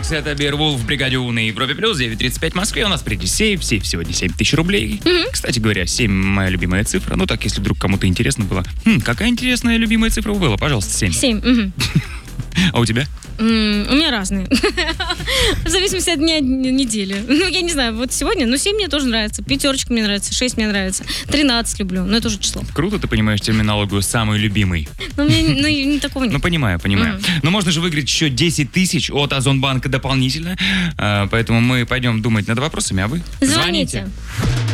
Яникс, это Беовулф в бригаде У на Европе Плюс, 9:35 в Москве. У нас впереди сейф сегодня 7000 рублей. Кстати говоря, 7 моя любимая цифра. Ну так, если вдруг кому-то интересно было. Какая интересная любимая цифра у Вэлла? Пожалуйста, 7. 7. А у тебя? У меня разные. В зависимости от дня недели. Ну, я не знаю, вот сегодня, 7 мне тоже нравится, 5 мне нравится, 6 мне нравится, 13 люблю, но это уже число. Круто, ты понимаешь терминологию «самый любимый». Ну, мне такого нет. Ну, понимаю. Но можно же выиграть еще 10 тысяч от Озонбанка дополнительно. Поэтому мы пойдем думать над вопросами, а вы? Звоните.